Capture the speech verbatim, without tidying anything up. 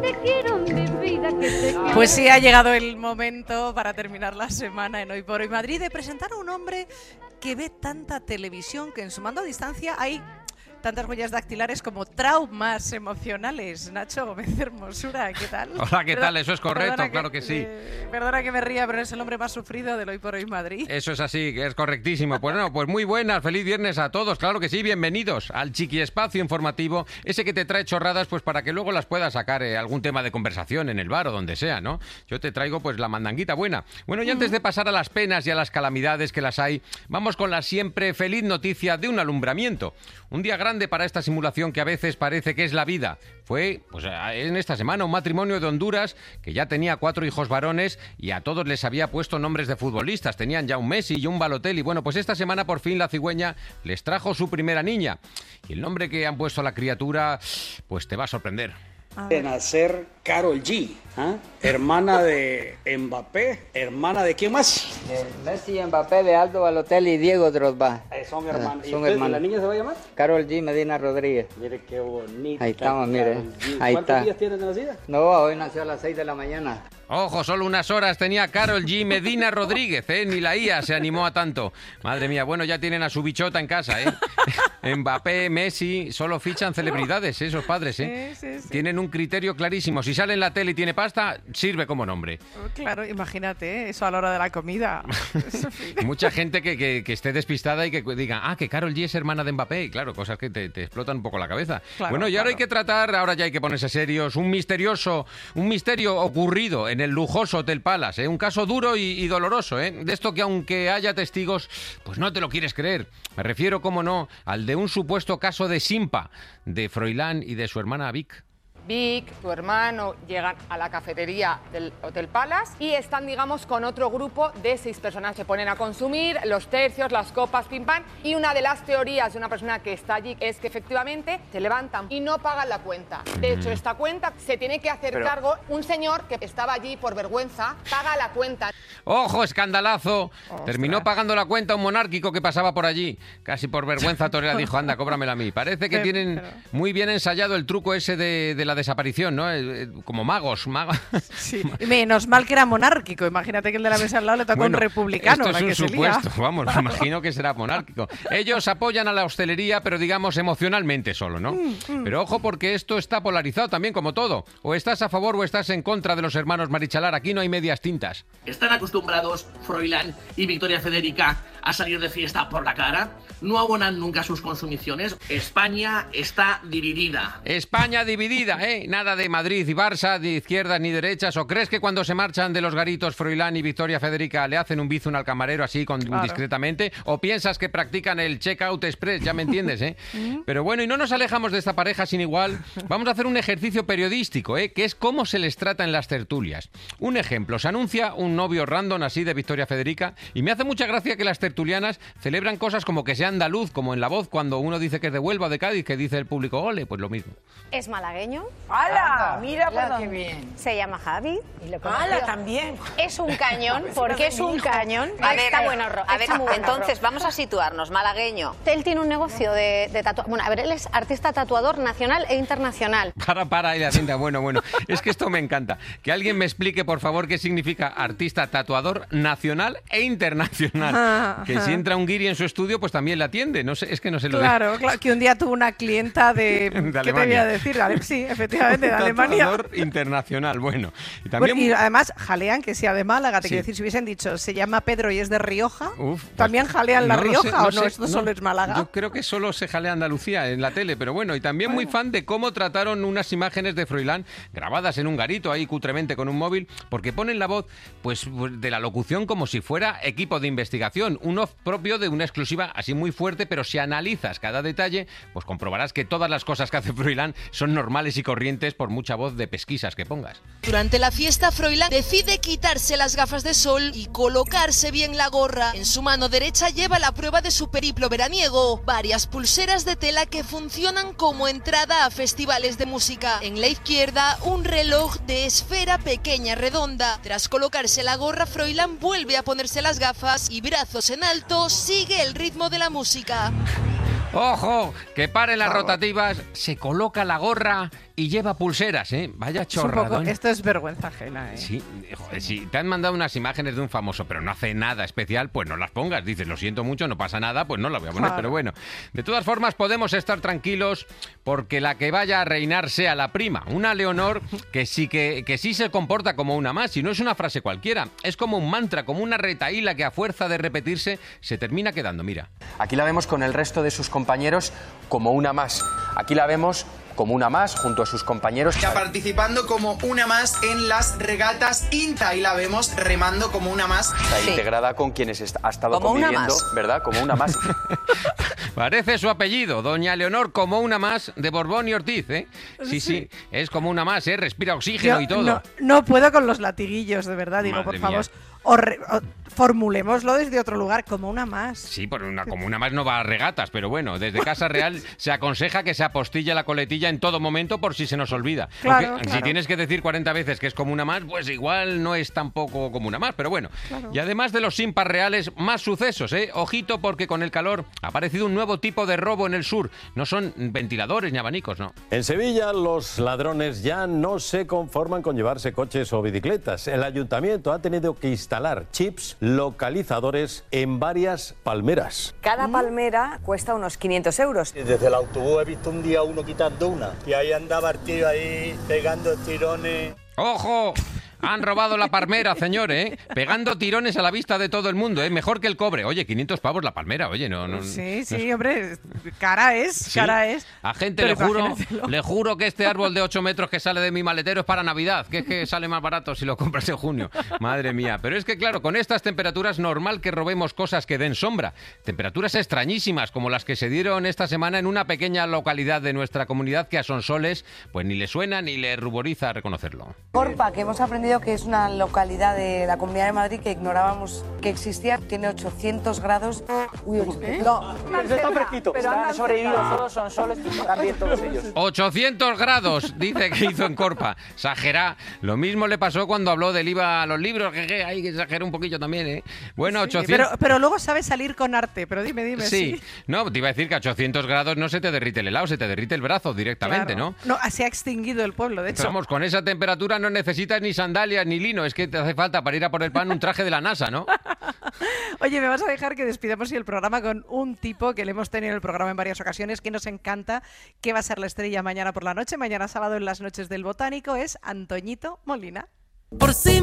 te quiero, mi vida, que te quiero. Pues sí, ha llegado el momento para terminar la semana en Hoy por Hoy Madrid de presentar a un hombre que ve tanta televisión que en su mando a distancia hay tantas huellas dactilares como traumas emocionales. Nacho Gómez Hermosura, ¿qué tal? Hola, ¿qué tal? Eso es correcto, Perdona claro que, que sí. Eh, perdona que me ría, pero es el hombre más sufrido del Hoy por Hoy Madrid. Eso es así, que es correctísimo. Pues bueno, pues muy buenas, feliz viernes a todos, claro que sí, bienvenidos al chiqui espacio informativo, ese que te trae chorradas pues para que luego las puedas sacar eh, algún tema de conversación en el bar o donde sea, ¿no? Yo te traigo pues la mandanguita buena. Bueno, y antes de pasar a las penas y a las calamidades que las hay, vamos con la siempre feliz noticia de un alumbramiento. Un día grande para esta simulación que a veces parece que es la vida. Fue, pues en esta semana, un matrimonio de Honduras que ya tenía cuatro hijos varones y a todos les había puesto nombres de futbolistas. Tenían ya un Messi y un Balotelli. Bueno, pues esta semana por fin la cigüeña les trajo su primera niña. Y el nombre que han puesto a la criatura, pues te va a sorprender. De nacer Karol G, ¿eh? Hermana de Mbappé, hermana de ¿quién más? De Messi, Mbappé, de Aldo Balotelli y Diego Drogba. Eh, son hermanas. Ah, ¿Y son usted, hermanas. la niña se va a llamar? Karol G Medina Rodríguez. Mire qué bonita. Ahí estamos, mire. Karol G. Ahí ¿Cuántos está. días tiene de nacida? No, hoy nació a las seis de la mañana. Ojo, solo unas horas tenía Karol G Medina Rodríguez, ¿eh? Ni la I A se animó a tanto. Madre mía, bueno, ya tienen a su bichota en casa, ¿eh? Mbappé, Messi, solo fichan celebridades, ¿eh? Esos padres, ¿eh? Sí, sí, sí. Tienen un criterio clarísimo. Si sale en la tele y tiene pasta, sirve como nombre. Claro, imagínate, ¿eh? Eso a la hora de la comida. Mucha gente que, que, que esté despistada y que diga, ah, que Karol G es hermana de Mbappé. Y claro, cosas que te, te explotan un poco la cabeza. Claro, bueno, y ahora claro. hay que tratar, ahora ya hay que ponerse serios, un misterioso, un misterio ocurrido en el lujoso Hotel Palace, ¿eh? Un caso duro y, y doloroso, ¿eh? De esto que aunque haya testigos, pues no te lo quieres creer. Me refiero, cómo no, al de un supuesto caso de Simpa, de Froilán y de su hermana Vic. Vic, tu hermano, llegan a la cafetería del Hotel Palace y están, digamos, con otro grupo de seis personas. Se ponen a consumir los tercios, las copas, pim pam. Y una de las teorías de una persona que está allí es que efectivamente se levantan y no pagan la cuenta. De hecho, esta cuenta se tiene que hacer Pero... cargo un señor que estaba allí por vergüenza, paga la cuenta. ¡Ojo, escandalazo! Ostras. Terminó pagando la cuenta un monárquico que pasaba por allí. Casi por vergüenza Torera dijo, anda, cóbramela a mí. Parece que Pero- tienen pero- muy bien ensayado el truco ese de, de la desaparición, ¿no? Eh, eh, Como magos, magos. Sí. Menos mal que era monárquico. Imagínate que el de la mesa al lado le toca Bueno, un republicano. esto la es que un se lía. supuesto, vamos, me imagino que será monárquico. Ellos apoyan a la hostelería, pero digamos emocionalmente solo, ¿no? Pero ojo, porque esto está polarizado también, como todo. O estás a favor o estás en contra de los hermanos Marichalar. Aquí no hay medias tintas. ¿Están acostumbrados Froilán y Victoria Federica a salir de fiesta por la cara? ¿No abonan nunca sus consumiciones? España está dividida. España dividida, ¿eh? Nada de Madrid y Barça, de izquierdas ni derechas. ¿O crees que cuando se marchan de los garitos Froilán y Victoria Federica le hacen un bizun al camarero así con, Claro. discretamente? ¿O piensas que practican el check-out express? Ya me entiendes, ¿eh? Pero bueno, y no nos alejamos de esta pareja sin igual. Vamos a hacer un ejercicio periodístico, ¿eh? Que es cómo se les trata en las tertulias. Un ejemplo, se anuncia un novio random así de Victoria Federica y me hace mucha gracia que las tertulianas celebran cosas como que sea andaluz, como en La Voz, cuando uno dice que es de Huelva o de Cádiz, que dice el público, ole, pues lo mismo. Es malagueño, ¡Hala! Mira por qué bien. se llama Javi, ¡Hala, también! es un cañón, porque es un cañón. A ver, Está bueno, Ro, a ver, está muy bueno, entonces Ro. vamos a situarnos, malagueño. Él tiene un negocio de, de tatuaje. Bueno, a ver, él es artista tatuador nacional e internacional. Para, para, y la cinta. Bueno, bueno. Es que esto me encanta. Que alguien me explique, por favor, qué significa artista tatuador nacional e internacional. Ajá, Que ajá. si entra un guiri en su estudio, pues también la atiende. No sé, es que no sé lo Claro, claro, que un día tuvo una clienta de... ¿Qué te Alemania. voy a decir? Ale- Sí, efectivamente, de Alemania. Tatuador internacional, bueno. Y Bueno, también... y además jalean que sea de Málaga, te Sí. quiero decir, si hubiesen dicho se llama Pedro y es de Rioja, Uf, pues, ¿también jalean La no lo Rioja sé, o no? sé, Esto solo es Málaga. Yo creo que solo se jalea Andalucía en la tele, pero bueno, y también muy fan de cómo trataron unas imágenes de Froilán grabadas en un garito ahí cutremente con un móvil, porque ponen la voz pues de la locución como si fuera equipo de investigación, un off propio de una exclusiva así muy fuerte, pero si analizas cada detalle, pues comprobarás que todas las cosas que hace Froilán son normales y corrientes por mucha voz de pesquisas que pongas. Durante la fiesta, Froilán decide quitarse las gafas de sol y colocarse bien la gorra. En su mano derecha lleva la prueba de su periplo veraniego, varias pulseras de tela que funcionan como entrada a festivales de música. En la izquierda, un reloj de esfera pequeña redonda. Tras colocarse la gorra, Froilán vuelve a ponerse las gafas y brazos en alto sigue el ritmo de la música. ¡Ojo! Que paren las rotativas, se coloca la gorra y lleva pulseras, ¿eh? Vaya chorradón. Esto es vergüenza ajena, ¿eh? Sí, joder, si te han mandado unas imágenes de un famoso, pero no hace nada especial, pues no las pongas. Dices, lo siento mucho, no pasa nada, pues no las voy a poner, claro. Pero bueno. De todas formas, podemos estar tranquilos porque la que vaya a reinar sea la prima. Una Leonor que sí, que, que sí se comporta como una más, y no es una frase cualquiera. Es como un mantra, como una retahíla que a fuerza de repetirse se termina quedando, mira. Aquí la vemos con el resto de sus compañeros como una más. Aquí la vemos como una más junto a sus compañeros. Está participando como una más en las regatas INTA y la vemos remando como una más. Está sí. integrada con quienes ha estado como conviviendo, ¿verdad? Como una más. Parece su apellido, doña Leonor, como una más de Borbón y Ortiz, ¿eh? Sí, sí, sí, es como una más, ¿eh? Respira oxígeno Yo y todo. No, no puedo con los latiguillos, de verdad, digo, Madre por favor. Mía. O re, o formulémoslo desde otro lugar, como una más. Sí, por una, como una más no va a regatas, pero bueno, desde Casa Real se aconseja que se apostille la coletilla en todo momento por si se nos olvida. Claro, Aunque, claro. Si tienes que decir cuarenta veces que es como una más, pues igual no es tampoco como una más, pero bueno. Claro. Y además de los simpas reales, más sucesos, ¿eh? Ojito, porque con el calor ha aparecido un nuevo tipo de robo en el sur. No son ventiladores ni abanicos, no. En Sevilla, los ladrones ya no se conforman con llevarse coches o bicicletas. El ayuntamiento ha tenido que instalar chips localizadores en varias palmeras. Cada palmera cuesta unos quinientos euros. Desde el autobús he visto un día uno quitando una y ahí andaba el tío ahí pegando tirones. ¡Ojo! Han robado la palmera, señores, ¿eh? Pegando tirones a la vista de todo el mundo, ¿eh? Mejor que el cobre. Oye, quinientos pavos la palmera, oye, no... no sí, sí, no... hombre, cara es, ¿Sí? cara es. A gente Pero le juro, imagínatelo. le juro que este árbol de ocho metros que sale de mi maletero es para Navidad, que es que sale más barato si lo compras en junio. Madre mía. Pero es que, claro, con estas temperaturas normal que robemos cosas que den sombra. Temperaturas extrañísimas, como las que se dieron esta semana en una pequeña localidad de nuestra comunidad que a Sonsoles pues ni le suena ni le ruboriza reconocerlo. Corpa, que hemos aprendido que es una localidad de la Comunidad de Madrid que ignorábamos que existía, tiene ochocientos grados. Uy, ¿Eh? No, pero está fresquito. Pero han sobrevivido todos, son soles, también todos ellos. ochocientos grados, dice que hizo en Corpa. Exagera. Lo mismo le pasó cuando habló del I V A a los libros, que, que hay que exagerar un poquito también, ¿eh? Bueno, Sí, ochocientos... pero, pero luego sabe salir con arte, pero dime, dime. Sí. sí. No, te iba a decir que a ochocientos grados no se te derrite el helado, se te derrite el brazo directamente, Claro. ¿no? No, se ha extinguido el pueblo, de hecho. Vamos, con esa temperatura no necesitas ni sandalias ni lino, es que te hace falta para ir a por el pan un traje de la NASA, ¿no? Oye, me vas a dejar que despidamos el programa con un tipo que le hemos tenido en el programa en varias ocasiones, que nos encanta, que va a ser la estrella mañana por la noche, mañana sábado en las noches del Botánico, es Antoñito Molina. Por si